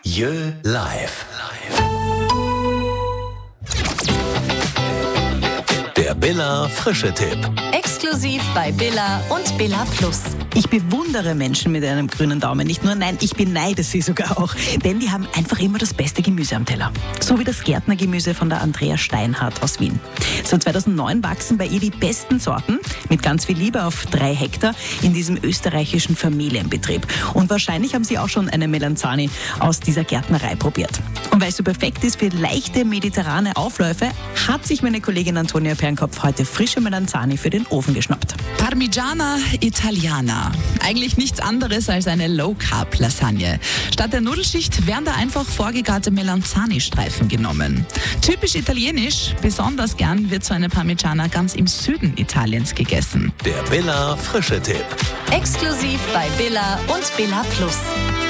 Jö live. Der Billa Frische-Tipp. Exklusiv bei Billa und Billa Plus. Ich bewundere Menschen mit einem grünen Daumen. Nicht nur, nein, ich beneide sie sogar auch. Denn die haben einfach immer das beste Gemüse am Teller. So wie das Gärtnergemüse von der Andrea Steinhardt aus Wien. Seit 2009 wachsen bei ihr die besten Sorten mit ganz viel Liebe auf 3 Hektar in diesem österreichischen Familienbetrieb. Und wahrscheinlich haben Sie auch schon eine Melanzani aus dieser Gärtnerei probiert. Und weil es so perfekt ist für leichte mediterrane Aufläufe, hat sich meine Kollegin Antonia Pernkopf heute frische Melanzani für den Ofen geschnappt. Parmigiana Italiana. Eigentlich nichts anderes als eine Low-Carb-Lasagne. Statt der Nudelschicht werden da einfach vorgegarte Melanzani-Streifen genommen. Typisch italienisch, besonders gern wird so eine Parmigiana ganz im Süden Italiens gegessen. Der Billa Frische-Tipp. Exklusiv bei Billa und Billa Plus.